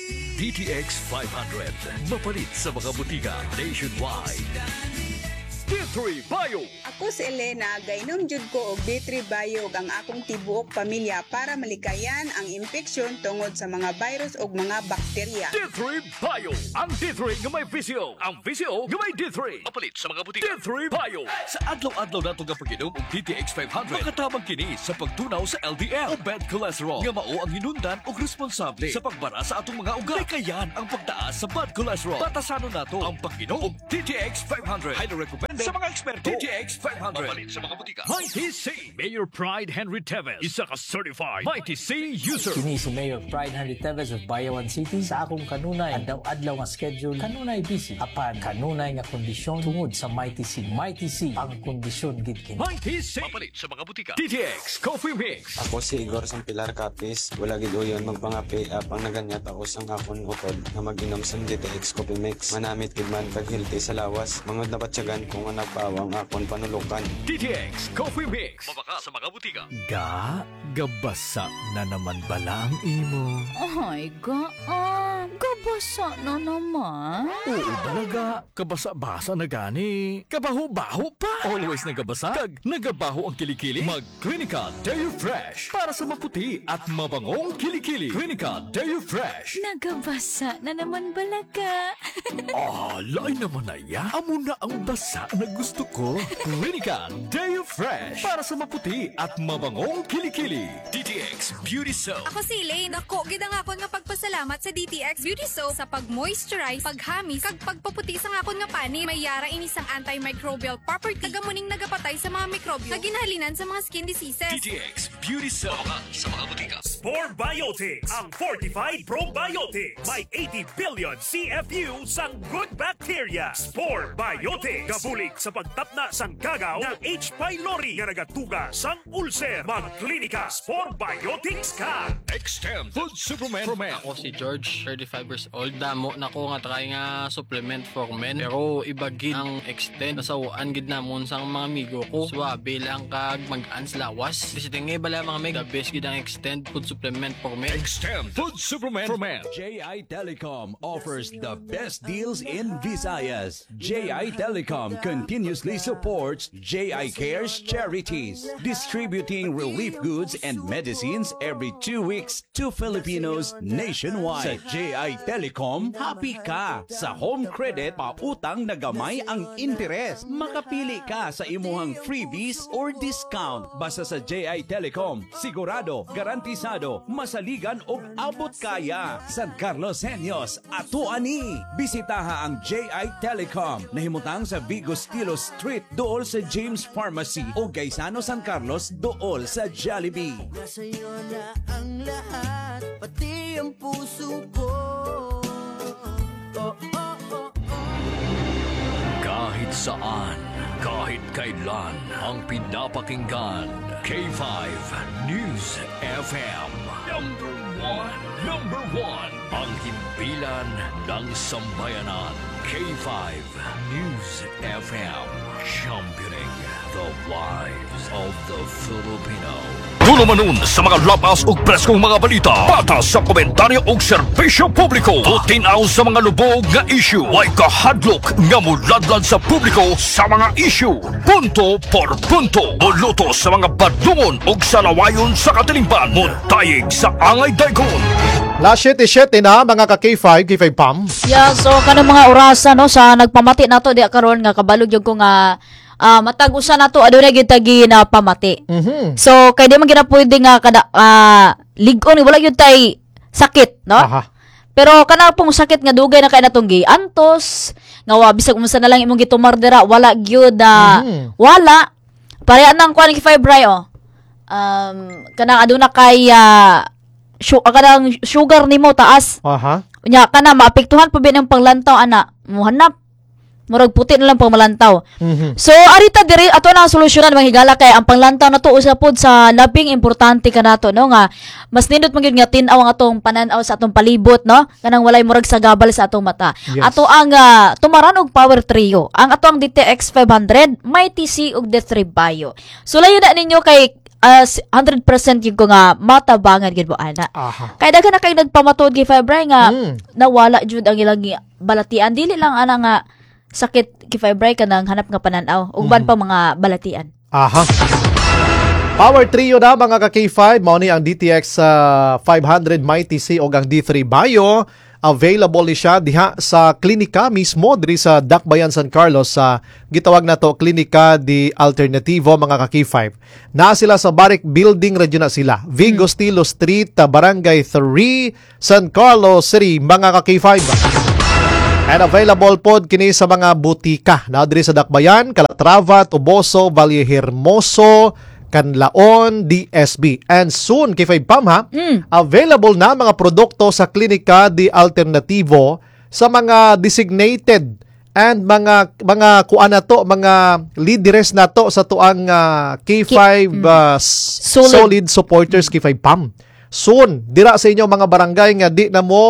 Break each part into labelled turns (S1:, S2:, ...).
S1: DTX 500. Mapalit sa mga butika nationwide. D3 Bio.
S2: Ako si Elena, gainom jud ko og D3 Bio ang akong tibuok pamilya para malikayan ang infeksyon tungod sa mga virus ug mga bakterya.
S1: D3 Bio. Ang D3 nga may VCO. Ang VCO nga may D3. Mapalit sa mga butika. D3 Bio. Sa adlaw-adlaw nato nga pag-inom og DTX 500, makatabang kini sa pagtunaw sa LDL o bad cholesterol nga mao ang hinundan og responsable sa pagbara sa atong mga ugat. Likayan ang pagtaas sa bad cholesterol. Batasanon nato ang pag-inom og DTX 500. Highly recommended sa mga eksperto. DTX 500. Mapalit sa mga butika. Mighty C. Mayor Pride Henry Teves. Isa ka certified Mighty C user.
S3: Kini si Mayor Pride Henry Teves of Bayawan City. Sa akong kanunay, adlaw-adlaw nga schedule, kanunay busy. Apan, kanunay nga kondisyon tungod sa Mighty C. Mighty C, ang kondisyon gid kini.
S1: Mighty C. Mapalit sa mga butika. DTX Coffee Mix.
S4: Ako si Igor Sampilar Capis. Wala gid uyon magpangapi pang naganyat ako sang akon utod na mag-inom sa DTX Coffee Mix. Manamit gid man tag healthy sa lawas. Mangod na batyagan kung nagpawang akon panulukan.
S1: DTX Coffee Mix. Mabaka sa mga butika. Gabasa na naman bala ang imo.
S5: Ay, gabasa na naman.
S1: Oo talaga, kabasa-basa na gani. Kabaho-baho pa. Always nagabasa, kag nagabaho ang kilikili. Mag Clinica Dairy Fresh para sa maputi at mabangong kilikili. Clinica Dairy Fresh.
S5: Nagabasa na naman balaga.
S1: Lain naman na ya. Amo na ang basa na gusto ko. Clinica Dairy Fresh para sa maputi at mabangong kilikili. DTX Beauty Soap.
S6: Ako si Elaine. Ako, gid ang akon nga pagpasalamat sa DTX Beauty Soap sa pag-moisturize, paghamis, kag pagpaputi sa akon nga pani. May yara ini sang antimicrobial property. Kagamuning nagapatay sa mga mikrobyo sa ginahalinan sa mga skin diseases.
S1: DTX Beauty Soap sa mga butika.
S7: Spore Biotics, ang fortified probiotics. May 80 billion CFU sang good bacteria. Spore Biotics. Gabulig sa pagtapna sang gagaw ng H. pylori nga nagatuga sang ulcer. Mag-klinika Spore Biotics ka.
S1: Extend Food Supplement for Men.
S8: Ako si George, 35 years old. Damo na ko nga try nga supplement for men. Pero ibagid ang extend. Nasawaan gid namon sang mga amigo ko. Swabe lang kag mag-ans lawas. Kasi tingay bala mga meg, the best gid ang extend food supplement for men.
S1: Extend Food Supplement for Men.
S9: JI Telecom offers the best deals in Visayas. JI Telecom continuously supports JI Cares charities, distributing relief goods and medicines every 2 weeks to Filipinos nationwide. Sa JI Telecom, happy ka sa home credit, pautang na gamay ang interes. Makapili ka sa imuhang freebies or discount. Basta sa JI Telecom, sigurado, garantisado, masaligan o abot kaya. San Carlos Senyos, atuani. Bisitaha ang JI Telecom. Nahimutang sa Vigo Stilo Street, dool sa James Pharmacy o Gaisano San Carlos, dool sa Jollibee.
S10: Sa'yo na ang lahat, pati ang puso ko.
S1: Kahit saan, kahit kailan, ang pinapakinggan. K5 News FM. Number one. Ang himpilan ng sambayanan. K5 News FM. Championing the lives of the Filipino. Dulo manon sa mga lapas ug preskong mga balita. Patas sa komentaryo ug serbisyo publiko. Tutinaw sa mga lubog nga issue. Way kahadlok nga muladlad sa publiko sa mga issue. Punto por punto. Buluto sa mga badungon ug salawayon sa katilingban. Muntayig sa angay daykon.
S11: Last 7 na mga ka K5 Pam.
S5: Yeah, so kanang mga orasa no sa nagpamati nato di karon nga kabalog jud ko nga matag-usa nato adunay gid tagi na pamati. So kay di man gid pwede nga kada ligon wala gyud tay sakit, no? Pero kana pong sakit nga dugay na kay natong antos nga bisag unsa na lang imong gitumardera wala gyud wala pareha nang kuan K5 Bray kanang aduna kay kanang sugar nimo taas. Nya kana maapektuhan pa bin ang panglantaw ana. Muhanap murag puti na lang pang malantaw. So arita diri ato na ang solusyonan manghigala kay ang panglantaw nato usa pod sa labing importante kanato no nga mas nindot man gyud nga tin-aw ang atong panan-aw sa atong palibot no kanang walay murag sagabal sa atong mata. Yes. Ato ang tumaran og power trio. Ang ato ang DTX 500, Mighty C ug D3 Bio. So layo na ninyo kay 100% yung ko nga matabangan gid mo ana.
S11: Aha.
S5: Kaya daghan na kay nagpamatod kay Febray nga nawala jud ang ilang balatian. Dili lang ana nga sakit kay Febray kanang hanap nga pananaw. Uban pa mga balatian.
S11: Aha. Power trio na mga ka-K5, mao ni ang DTX 500 Mighty C o ang D3 Bio. Available ni siya diha sa klinika mismo diri sa Dakbayan San Carlos sa gitawag na to Klinika di Alternativo mga ka-K5. Na sila sa Barrick Building radyo na sila. Vigo Stilo Street, Barangay 3, San Carlos City mga ka-K5. And available pod kini sa mga butika na diri sa Dakbayan, Calatrava, Tuboso, Valle Hermoso, Canlaon, DSB. And soon, K5 Pam ha, available na mga produkto sa Klinika di Alternativo sa mga designated and mga kuan na to, mga leaders na to sa tuang K5 solid supporters K5 Pam. Soon, dira sa inyo mga barangay nga di na mo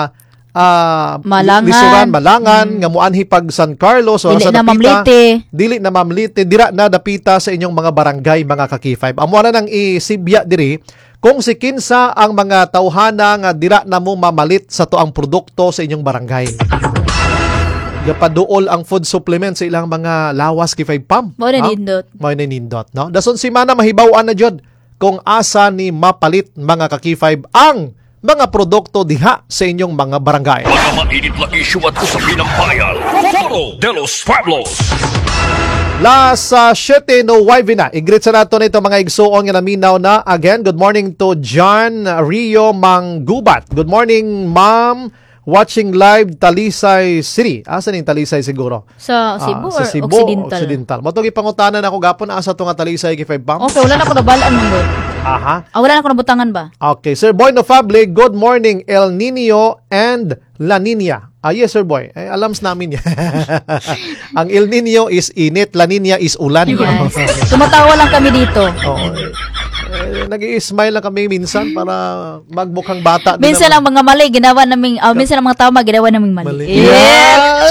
S11: Malangan nga muanhi pag San Carlos o
S5: dili
S11: sa
S5: na Mamlite.
S11: Dili na Mamlite, dira na dapita sa inyong mga barangay mga ka-K5. Amo na nang isibya diri kung si kinsa ang mga tawhana nga dira na mo mamalit sa tuang produkto sa inyong barangay. Gapaduol ang food supplement sa ilang mga lawas K5 Pam.
S5: Mo na nindot.
S11: Mo na nindot, no? Dason si mana mahibaw-an na jud kung asa ni mapalit mga ka-K5 ang mga produkto diha sa inyong mga barangay.
S1: Mga mainit na issue at usapin ng bayan. Foro de los Pueblos.
S11: Las 7:09 na. I-greet sa nato nito mga igsuon nga naminaw na. Again, good morning to John Rio Manggubat. Good morning, ma'am. Watching live Talisay City. Asan yung Talisay siguro?
S5: Sa Cebu
S11: sa
S5: or
S11: Cebu,
S5: Occidental?
S11: Matugi pangutanan ako gapon asa to nga Talisay kay 5 Pam.
S5: Okay, wala na ko nabalaan mo.
S11: Aha.
S5: Wala na ko nabutangan ba?
S11: Okay, Sir Boy Nofable, good morning. El Nino and La Nina. Yes, Sir Boy. Alams namin yan. Ang El Nino is init, La Nina is ulan.
S5: Yes. Tumatawa lang kami dito.
S11: Oo. Nag-i-smile lang kami minsan para magmukhang bata.
S5: Minsan ang mga mali, ginawa naming, minsan ang mga tama, ginawa naming mali.
S11: Yeah!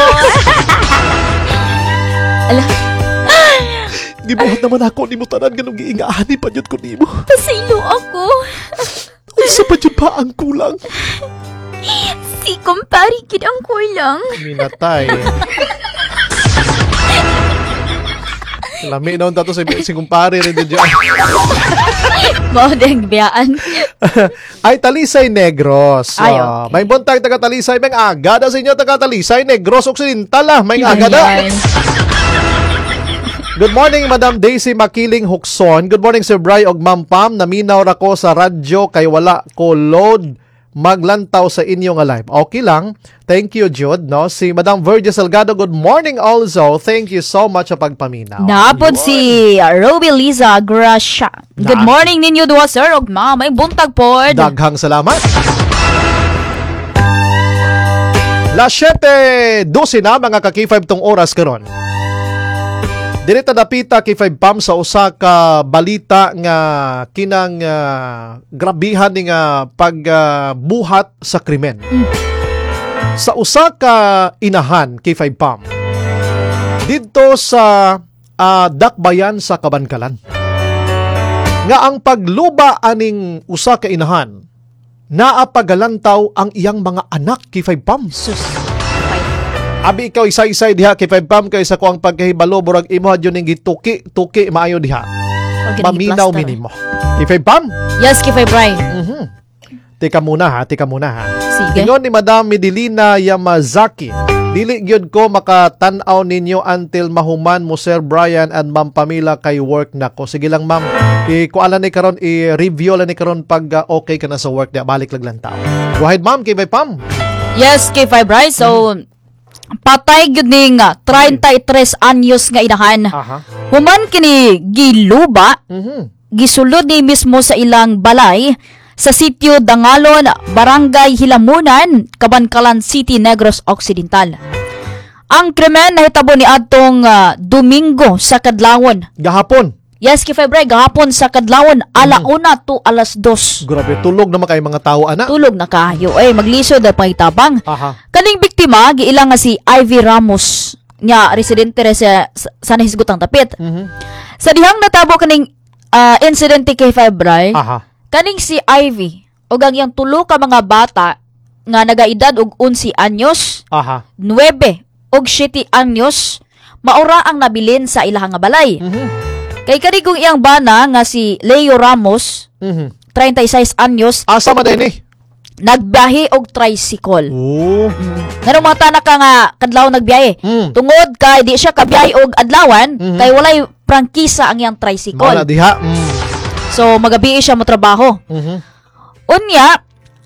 S5: Ala.
S11: Di mo naman ako, di mo tanan ganong giingahani pa yun ko di mo.
S5: Pasilo ako.
S11: Isa pa dyan pa ang kulang.
S5: Si kumpari kid ang kulang.
S11: Minatay. Lami noon tato si kumpare rin dyan.
S5: Maudeng biyaan.
S11: Ay, Talisay Negros.
S5: Ay, okay.
S11: May buntag taga Talisay. May agada sa inyo taga Talisay Negros Occidental. May agada. Good morning, Madam Daisy Makiling Hukson. Good morning, Sir Bry og Ma'am Pam. Naminaw ra ko sa radyo kay wala ko load maglantaw sa inyo nga live. Okay lang. Thank you, Jude. No? Si Madam Virgil Salgado, good morning also. Thank you so much sa pagpaminaw.
S5: Napod si Ruby Liza Gracia. Good morning ninyo duwa, sir. Og ma'am, may buntag pod.
S11: Daghang salamat. Las 7:12 na mga ka-K5 tong oras karon. Direta dapita kay 5 Pam sa usa ka balita nga kinang grabihan ni nga pagbuhat sa krimen. Sa usa ka inahan kay 5 Pam didto sa Dakbayan sa Kabankalan. Nga ang pagluba aning usa ka inahan naapagalantaw ang iyang mga anak kay 5 Pam. Abi ikaw isa-isay diha kay 5 Pam kay sa kuang pagkahibalo burag imo hadyo ning gituki maayo diha. Maminaw minimo. Kay 5 Pam?
S5: Yes, kay 5 Bry.
S11: Tika muna ha.
S5: Sige.
S11: Ingon ni Madam Medilina Yamazaki. Dili gyud ko makatan-aw ninyo until mahuman mo Sir Brian and Ma'am Pamela kay work nako. Sige lang ma'am. Kuala ni karon i-review lang ni karon pag okay ka na sa work dia balik lang tao. Go ahead ma'am kay 5 Pam.
S5: Yes, kay 5 Bry. So patay gyud ning 33 anyos nga inahan. Human kini giluba. Gisulod ni mismo sa ilang balay sa sitio Dangalon, Barangay Hilamunan, Cabancalan City, Negros Occidental. Ang krimen nahitabo ni adtong Domingo sa kadlawon.
S11: Gahapon.
S5: Yes, kay February gahapon sa kadlawon, alauna to alas 2.
S11: Grabe, tulog naman kay mga tao ana.
S5: Tulog na kayo. Maglisod na pangitabang. Kaning biktima giilang nga si Ivy Ramos, nga residente sa nahisgotang dapit. Sa dihang natabo kaning incident ti kay Febray.
S11: Aha.
S5: Kaning si Ivy ug ang iyang tulo ka mga bata nga nagaedad og 11 anyos,
S11: Aha.
S5: 9 ug 7 anyos maura ang nabilin sa ilahang nga balay. Kay kani kung iyang bana nga si Leo Ramos, 36 anyos,
S11: Asa man din eh?
S5: nagbiyahe og tricycle.
S11: Oh.
S5: Nganong mga tanak ka nga kadlaw nagbiyahe. Tungod kay di siya kabiyahe og adlawan, kay walay prangkisa ang iyang tricycle.
S11: Mana diha.
S5: So magabi siya mo trabaho. Unya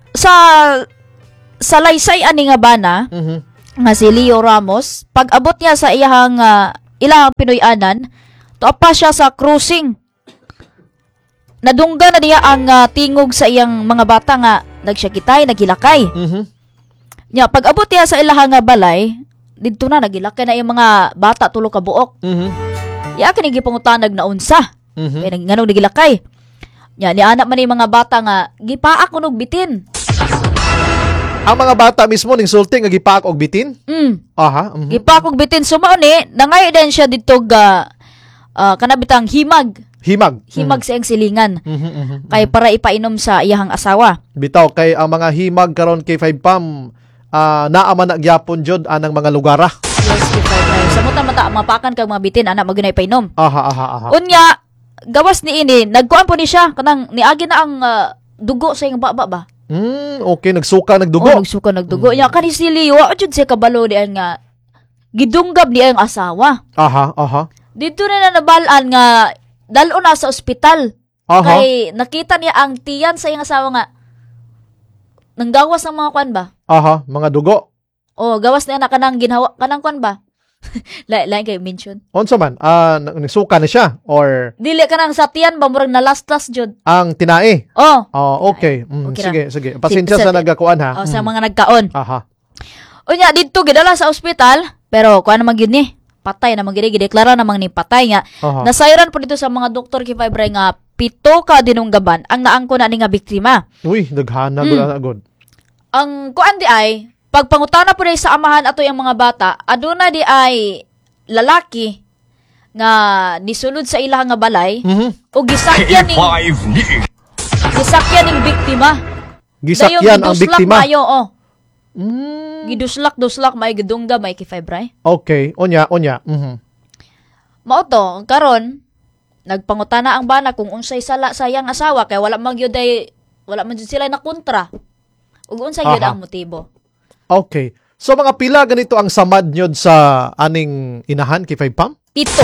S5: sa laysay ani nga bana nga si Leo Ramos, pag abot niya sa iyang ilang Pinoy-anan, topa siya sa cruising. Nadungga na diya ang tingog sa iyang mga bata nga nagsakitay, naghilakay. Nya pag abot niya sa ilahang nga balay, didto na naghilakay na yung mga bata tulo ka buok. Ya kini gipangutanag na unsa. Kay nganong naghilakay. Nya ni anak man ni mga bata nga gipaak kunog bitin.
S11: Ang mga bata mismo ning sulti nga gipaak og bitin? Aha.
S5: Gipaak og bitin sumao ni nangay din siya dito ga kanabitang himag.
S11: Himag
S5: sa iyang silingan. Kay para ipainom sa iyahang asawa.
S11: Bitaw kay ang mga himag karon kay 5 pam naa man nagyapon jud anang mga lugara.
S5: Yes, sa mata mapakan kag mga bitin anak magunay painom.
S11: Aha.
S5: Unya gawas ni ini nagkuan po ni siya kanang niagi na ang dugo sa iyang baba ba.
S11: Okay, nagsuka nagdugo.
S5: Nagdugo. Nya kani si Leo jud siya kabalo diyan nga gidunggab niya ang asawa.
S11: Aha.
S5: Dito na nabalaan nga dalo na sa ospital. Kay nakita niya ang tiyan sa iyang asawa nga nanggawas ng mga kwan ba?
S11: Aha, mga dugo.
S5: Gawas niya na kanang ginhawa kanang kwan ba? Lain kay mention.
S11: Unsa man? Nagsuka na siya or
S5: dili kanang sa tiyan ba murag na last jud.
S11: Ang tinae. Okay.
S5: Okay
S11: Sige. Pasensya sa nagakuan ha.
S5: Sa mga nagkaon.
S11: Aha.
S5: Unya dito gidala sa ospital pero kuan naman gyud ni. Patay naman gid gideklara namang ni patay nga. Nasayran po dito sa mga doktor kay Febray nga 7 ka dinunggaban ang naangko na ni nga biktima.
S11: Uy, daghana gud.
S5: Ang kuan di ay pagpangutana po sa amahan ato yung mga bata, aduna di ay lalaki nga nisulod sa ilang nga balay o gisakyan ning biktima.
S11: Gisakyan ang biktima.
S5: Giduslak may gidungga may kay Febray.
S11: Okay, onya.
S5: Mao to karon nagpangutana ang bana kung unsay sala sa iyang asawa kay wala man gyud sila na kontra. Ug unsay gyud ang motibo.
S11: Okay. So mga pila ganito ang samad nyod sa aning inahan kay 5 pam?
S5: Ito.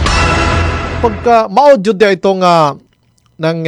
S11: Pagka mao jud dia itong nang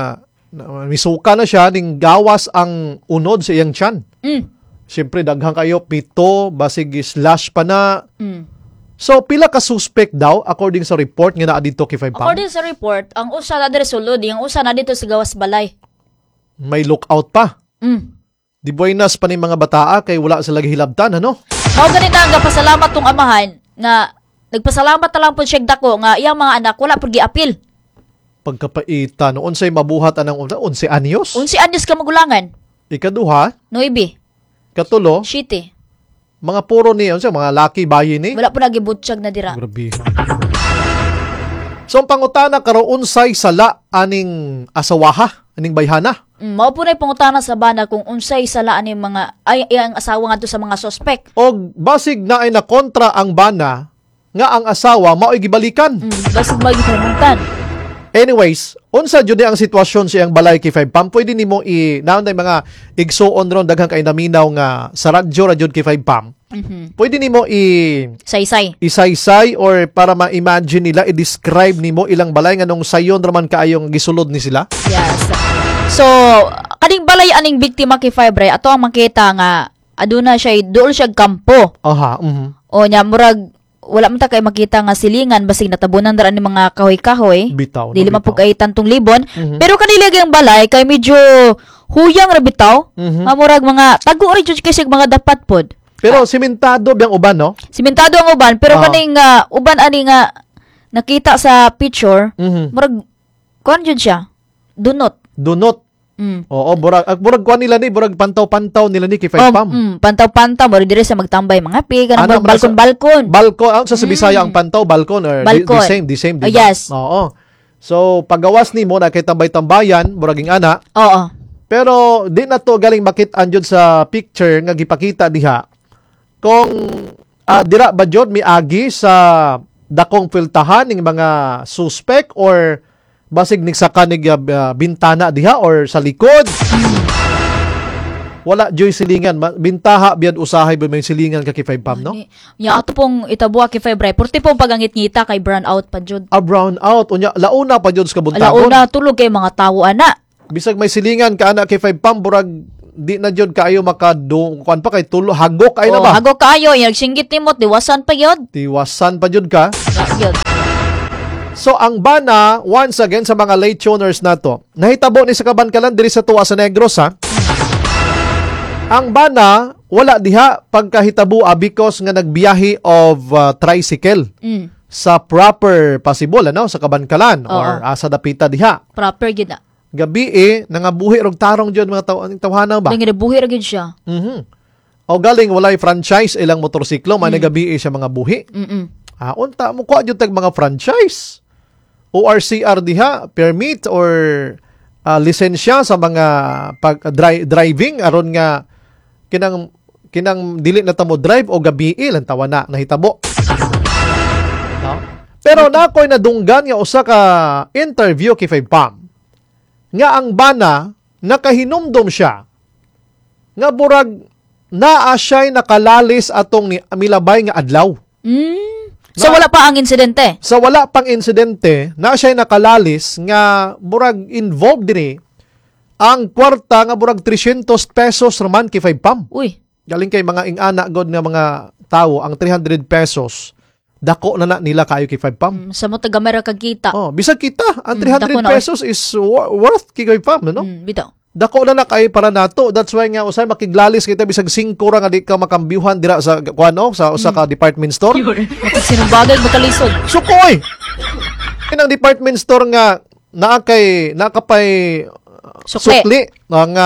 S11: misuka na siya ning gawas ang unod sa iyang tiyan. Siyempre daghang kayo 7 basig slash pa na. So pila ka suspect daw according sa report nga naa dito kay 5 pam?
S5: According sa report, ang usa na diri sulod, ang usa na dito sa gawas balay.
S11: May lookout pa. Di buenas pa ni mga bataa kay wala sila gihilabtan, ano?
S5: Mao ganito ang pasalamat tong amahan nga nagpasalamat na lang po siya dako nga iyang mga anak wala pud giapil.
S11: Pagkapaitan, unsay mabuhat anang 11 anyos?
S5: 11 anyos ka magulangan.
S11: Ikaduha?
S5: 9.
S11: Katulo?
S5: 7.
S11: Mga puro ni, mga laki bayi ni?
S5: Wala po nagibutsyag na dira.
S11: Grabe. So, ang pangutana karoon unsay sala aning asawaha, aning bayhana?
S5: Mao po na pangutana sa bana kung unsay sala aning mga ang asawa ngadto sa mga suspect.
S11: O basig na ay na kontra ang bana nga ang asawa mao'y gibalikan.
S5: Basig magipamuntan.
S11: Anyways, unsa jud ang sitwasyon sa iyang balay kay 5 pam? Pwede nimo naon mga igsuon ron daghang kay naminaw nga sa radyo jud kay 5 pam. Pwede nimo isaysay or para ma-imagine nila i-describe nimo ilang balay nga nung sayon raman kaayong gisulod ni sila?
S5: Yes. So, kaning balay aning biktima kay Febray ato ang makita nga aduna siya duol siya kampo. O nya murag wala man ta kay makita nga silingan basig natabunan dara ni mga kahoy-kahoy. Dili man pug kay tantong libon. Pero kanila ang balay kay medyo huyang ra bitaw. Murag mga tago ri jud kay mga dapat pod.
S11: Pero simentado biyang uban, no?
S5: Simentado ang uban pero kaning uban ani nga nakita sa picture, murag kuan jud siya. Dunot. Oo, burag kuan nila ni, burag pantaw-pantaw nila ni kay 5 pam. Pantaw-pantaw mo dire sa magtambay mga pi kanang balkon-balkon.
S11: Balkon, sa Bisaya ang pantaw balkon or the same.
S5: Yes.
S11: Oo. So pagawas nimo na kay tambay-tambayan muraging ana.
S5: Oo.
S11: Pero di na to galing makit-an jud sa picture nga gipakita diha. Kung dira ba jud miagi sa dakong piltahan ning mga suspect or basig nigsaka nig bintana diha or sa likod. Wala joy silingan, bintaha biad usahay ba may silingan ka kay 5 pam, no?
S5: Ya ato pong itabuha kay 5 ray. Purti pong pagangit-ngita kay brown out pa jud.
S11: Brown out unya launa pa jud sa kabuntagon.
S5: Launa tulog kay mga tawo ana.
S11: Bisag may silingan ka ana kay 5 pam burag di na jud kaayo makadung kuan pa kay tulo hagok ay na ba?
S5: Hagok kaayo, yung singgit nimot diwasan pa yun.
S11: Diwasan pa jud ka.
S5: Yun.
S11: So ang bana once again sa mga late tuners nato. Nahitabo ni sa Kabankalan diri sa Tuwa sa Negros ha. Ang bana wala diha pagkahitabo because nga nagbiyahe of tricycle sa proper possible ano sa Kabankalan or sa dapita diha.
S5: Proper gid na.
S11: Gabi nangabuhi rog tarong jud mga tawhana ba?
S5: Dingi buhi ra gid siya.
S11: O galing walay franchise ilang motorsiklo may nagabi siya mga buhi. Unta mo kuha jud tag mga franchise. ORCR diha permit or lisensya sa mga driving aron nga kinang dili na ta mo drive o gabi lang tawa na nahitabo. No? Pero na ako'y nadunggan nga usa ka interview kay 5 pam nga ang bana nakahinumdom siya nga burag naa siya'y nakalalis atong milabay nga adlaw.
S5: So wala pa ang insidente?
S11: Sa wala pang insidente, na siya'y nakalalis nga burag involved diri ang kwarta nga burag 300 pesos naman kay 5 pam.
S5: Uy.
S11: Galing kay mga ingana god nga mga tao ang 300 pesos. Dako na nila kayo kay 5 pam.
S5: Sa mo tagamera kagkita.
S11: Bisag kita ang 300 pesos is worth kay 5 pam, no?
S5: Bitaw.
S11: Dako na kayo para nato. That's why nga usay makiglalis kita bisag 5 ra nga di ka makambiuhan dira sa kuano sa usa ka department store.
S5: Sinubagay magkalisod.
S11: Sukoy. Inang department store nga nakapay sukli nga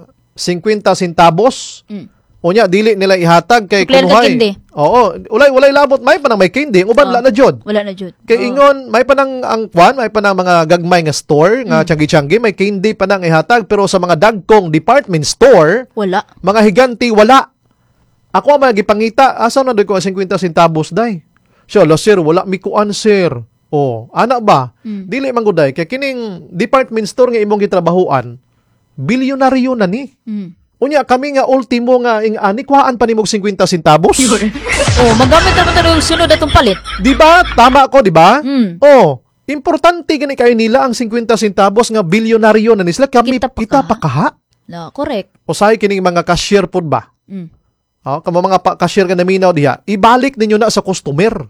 S11: 50 centavos. Unya dili nila ihatag kay kunuhay. Oo, ulay labot may pa nang may candy, uban la na jud.
S5: Wala na jud.
S11: Kay ingon may pa nang may pa nang mga gagmay nga store nga tiyanggi-tiyanggi, may candy pa nang ihatag pero sa mga dagkong department store,
S5: wala.
S11: Mga higanti wala. Ako ang magipangita, asa na ko 50 centavos day. So, sir, wala mi kuan sir. Ana ba? Dili man guday kay kining department store nga imong gitrabahuan, bilyonaryo na ni. Unya kami nga ultimo nga ingani kuhaan pa nimog 50 centavos.
S5: Magamit na tayo yung sunod atong palit.
S11: Di ba? Tama ako, di ba? Importante gani kayo nila ang 50 centavos nga bilyonaryo na ni sila. Kami kita pa kaha.
S5: No, correct.
S11: Usahay kining mga cashier pod ba? Kamo mga cashier nga naminaw diha, ibalik ninyo na sa customer.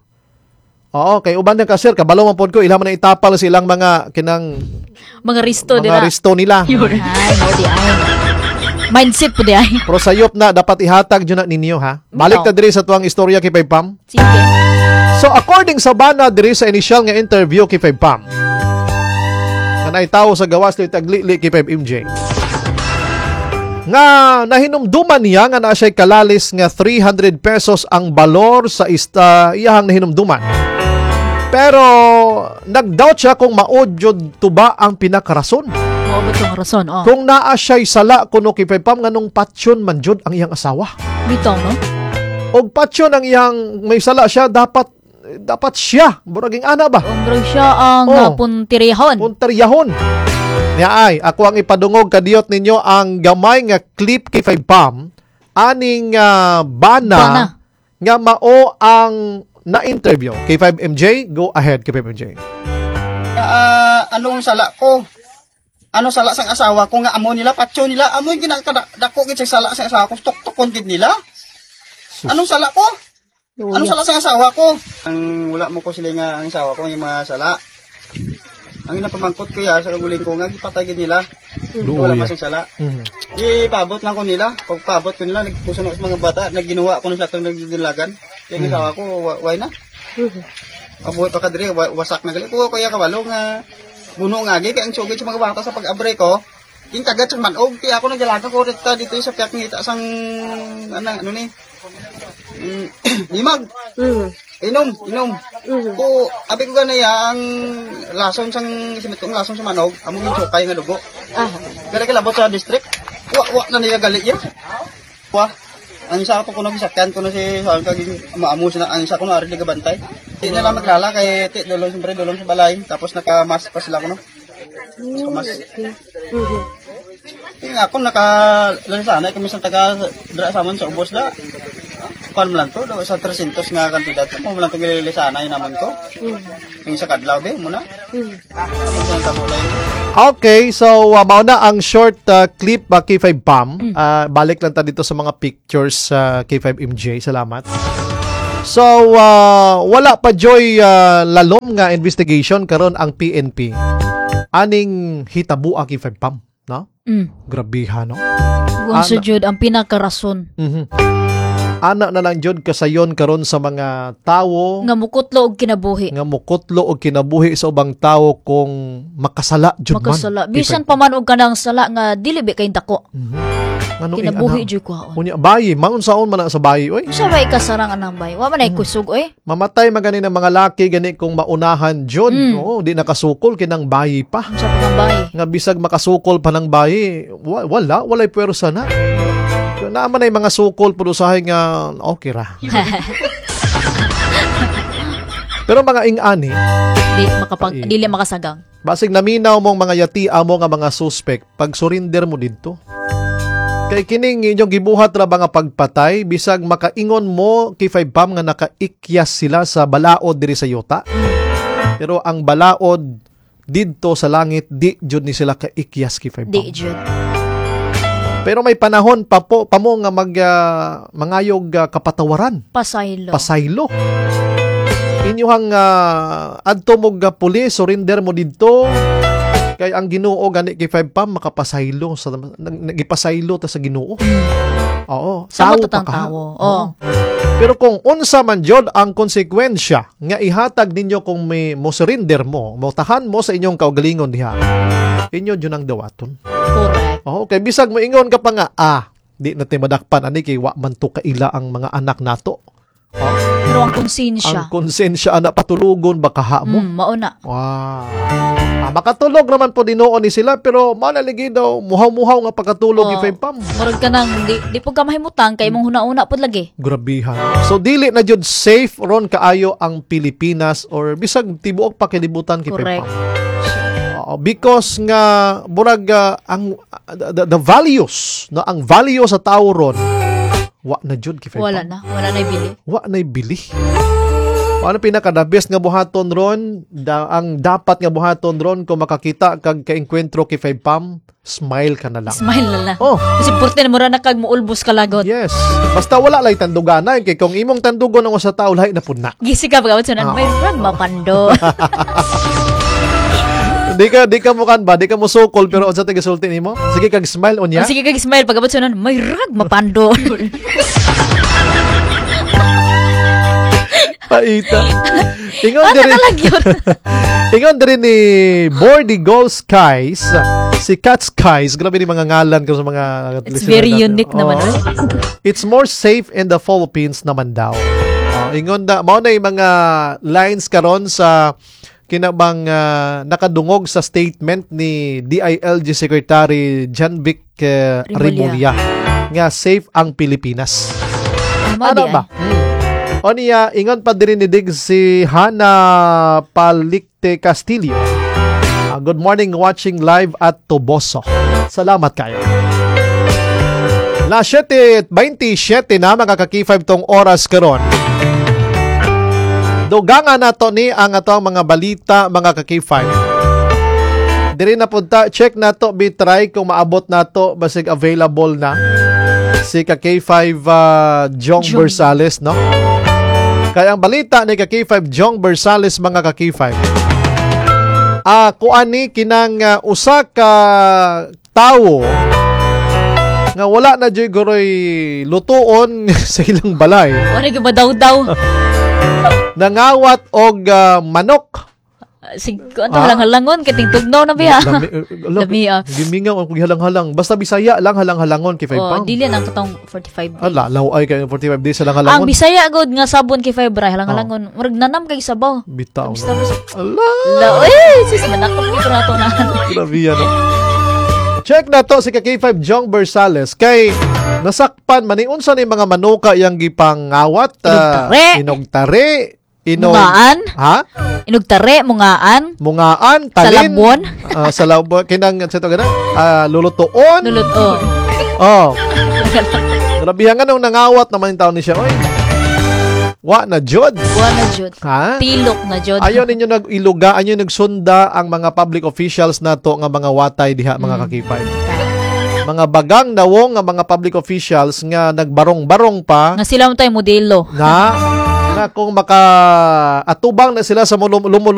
S11: Kay uban ng cashier kabalo man pod ko ilang man itapal silang mga kinang
S5: mga risto
S11: nila.
S5: Ay, mo di ay. Mindset po di ay.
S11: Pero sayop na dapat ihatag dyan na ninyo ha. Balik na diri sa tuwang istorya kay 5 pam.
S5: Sige.
S11: So according sa bana diri sa initial nga interview kay 5 pam, na naitawo sa gawas ni taglili kay 5 MJ. Nga nahinumduman niya nga na siya'y kalalis nga 300 pesos ang balor sa iyahang nahinumduman. Pero nag-doubt siya kung maodyod tuba ang pinakarason.
S5: Betong rason.
S11: Kung naa siya'y sala kuno kay 5 pam nganong patsyon man jud ang iyang asawa.
S5: Bitaw no?
S11: Og patsyon ang iyang may sala siya dapat siya buraging ana ba?
S5: Umbrog siya ang puntirihon.
S11: Puntirihon. Ay, ako ang ipadungog kadiyot ninyo ang gamay nga clip kay 5 pam aning bana nga mao ang na-interview kay 5 MJ. Go ahead kay 5 MJ.
S12: Anong sala ko? Ano sala sang asawa ko nga amo nila patyo nila amoy ginakadako gid sa sala sa asawa ko tuktukon gid nila. Anong sala ko? Anong sala sang asawa ko? Ang wala mo ko sila nga ang asawa ko yung mga sala. Ang napamangkot ko ya sa guling ko nga gipatay gid nila. Wala pa sing sala. Ipabot lang ko nila. Pag pabot ko nila nagpuso na sa mga bata, nagginawa ko na sa atong nagdilagan. Kaya asawa ko why na? Abuhay pa kadiri wasak na gali ko kaya kabalo nga buno nga gi kay ang sugid sa mga bata sa pag-abre ko. King kagat sa manog kaya ako nagdalaga ko rekta dito sa piyak ngita sang ano ni. Limag. Inom. Ko, abi ko ganaya ang lason sang simit kong lason sa manog, amo yung sukay nga dugo. Kaya kilabot sa district, wa na niya gali yan. Ang isa ko kuno gisakyan ko na si saan kaging maamo sila ang isa ko na ari gabantay. Di na lang maglala kay ti dolong sa balay tapos naka-mask pa sila kuno. Mas. Nga ako naka-lansanay kami sa taga dra sa man sa ubos da. Kuan lang to, sa 300 nga kantidad. Mo lang to gilisanay naman ko. Yung sa kadlaw be muna.
S11: Okay, so mao na ang short clip K5 Pam. Balik lang ta dito sa mga pictures sa K5MJ. Salamat. So wala pa joy lalom nga investigation karon ang PNP. Aning hitabo K5 Pam, no? Grabiha, no?
S5: Kung sa jud ang pinakarason.
S11: Ana na lang jud kasayon karon sa mga tawo
S5: nga mukutlo og kinabuhi.
S11: Nga mukutlo og kinabuhi sa ubang tawo kung makasala jud man.
S5: Makasala. Bisan pa man og kanang sala nga dili ba kay dako. Kinabuhi jud ko.
S11: Unya bayi, maunsaon man na sa bayi oy.
S5: Sa bay kasarang anang bayi. Wa man ay kusog oy.
S11: Mamatay man gani ng mga laki gani kung maunahan jud. Oo, di nakasukol kinang bayi pa.
S5: Sa bayi.
S11: Nga bisag makasukol pa ng bayi, walay pwersa na. Naaman ay mga sukol pudusahay nga okay ra. Pero mga ingani
S5: dili makasagang.
S11: Basig naminaw mong mga yati amo nga mga suspect pag surrender mo didto. Kay kining inyong gibuhat ra ba nga pagpatay bisag makaingon mo K5 Pam nga nakaikyas sila sa balaod diri sa yuta. Pero ang balaod didto sa langit di jud ni sila kaikyas K5 Pam.
S5: Di jud.
S11: Pero may panahon pa mo nga mangayog kapatawaran. Pasaylo. Inyuhang adto mo pulis, surrender mo didto. Kay ang Ginoo gani K5 Pam makapasaylo sa nagipasaylo ta sa Ginoo. Oo, tawo pa ka. Pero kung unsa man jud ang konsekwensya nga ihatag ninyo kung may mo surrender mo tahan mo sa inyong kaugalingon diha. Inyo jud ang dawaton.
S5: Correct.
S11: Okay, bisag mo ingon ka pa nga, di natin madakpan, ani kay wa man to kaila ang mga anak nato.
S5: Pero ang konsensya.
S11: Anak patulugon, baka ha mo.
S5: Mauna.
S11: Wow. Makatulog naman po dinuon ni sila, pero malaligi daw, muhaw-muhaw nga pagkatulog K5 Pam.
S5: Murag ka nang, di po ka mahimutang, kay mong huna-una po lagi.
S11: Grabihan. So, dili na jud safe ron kaayo ang Pilipinas or bisag tibuok pa kilibutan K5 Pam.
S5: Correct.
S11: Because nga burag ang the values no ang value sa tao ron wa na jud K5 Pam.
S5: Wala na bili. Ano pinaka the best nga buhaton ron ang dapat nga buhaton ron kung makakita kag kaengkwentro K5 Pam, smile ka na lang. Smile na lang. Kasi porte na mura na kag muulbos ka lagot.
S11: Yes. Basta wala lay tanduganay kay kung imong tandugon ang usa tawo lahi na pud na.
S5: Gisi ka pagawat sunan may rag mapando.
S11: Di ka mukan ba? Di ka mo sukol pero unsa taga sulti nimo? Sige kag smile unya.
S5: Sige kag smile pagabot sunan may rag mapando.
S11: Paita. Ingon diri ni Bordy Gold Skies, si Cat Skies, grabe ni mga ngalan ko sa mga
S5: It's very unique naman.
S11: It's more safe in the Philippines naman daw. Ingon da mao na yung mga lines karon sa kinabang nakadungog sa statement ni DILG Secretary Janvic Rimulya nga safe ang Pilipinas. Ano ba? O niya, ingon pa din ni Dig si Hana Palikte Castillo. Good morning, watching live at Toboso. Salamat kayo. La 7:27 na mga K5 tong oras karon. Dugangan nato ni ang atong mga balita mga K5. Diri na punta, check nato bitry kung maabot nato basig available na si K5 Jong Bersales, no? Kaya ang balita ni K5 Jong Bersales mga K5. Kuani kinang usa ka tawo nga wala na joy goroy lutuon sa ilang balay.
S5: Wala gyud daw.
S11: Nangawat og manok
S5: halang-halangon kiting tugnaw na biya. Lami
S11: Gimingaw ang halang-halang. Basta Bisaya lang halang-halangon kay 5 pounds.
S5: Dili lang katong 45.
S11: Law ay kay 45 days lang halangon.
S5: Ang Bisaya god nga sabon kay 5 bra halang-halangon. Murag nanam kay sabaw.
S11: Bitaw.
S5: Allah. Sis manakot ni rato na.
S11: Grabe yan. Check na to si K5 Jong Bersales kay nasakpan maniunsa ni mga manuka yang gipangawat inogtare
S5: mungaan.
S11: Ha?
S5: Inugtare, mungaan,
S11: talin.
S5: Salabon.
S11: Salabon. Kinang, lulutuon.
S5: Lulutuon.
S11: Oh. Grabihan nga nung nangawat naman yung taon ni siya. Oy. Wa na jud. Ha?
S5: Tilok na jud.
S11: Ayaw ninyo nag-iluga, ayaw nagsunda ang mga public officials na to nga mga watay diha, mga kakipay. Mga bagang nawong nga mga public officials nga nagbarong-barong pa.
S5: Nga sila mo tayo modelo.
S11: Na kung maka-atubang na sila sa lumulong